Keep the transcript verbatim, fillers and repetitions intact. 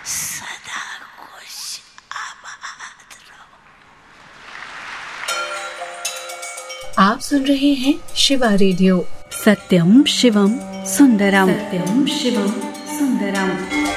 सदा खुश आबाद रहो। आप सुन रहे हैं शिवा रेडियो। सत्यम शिवम सुंदरम। सत्यम शिवम सुंदरम।